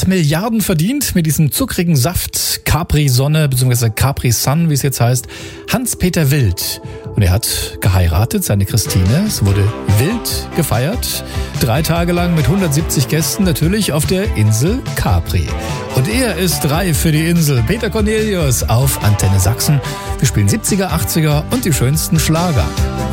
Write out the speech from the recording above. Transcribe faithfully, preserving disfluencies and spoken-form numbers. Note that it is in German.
hat Milliarden verdient mit diesem zuckrigen Saft Capri-Sonne bzw. Capri-Sun, wie es jetzt heißt, Hans-Peter Wild. Und er hat geheiratet, seine Christine. Es wurde wild gefeiert. Drei Tage lang mit hundertsiebzig Gästen, natürlich auf der Insel Capri. Und er ist reif für die Insel. Peter Cornelius auf Antenne Sachsen. Wir spielen siebziger, achtziger und die schönsten Schlager.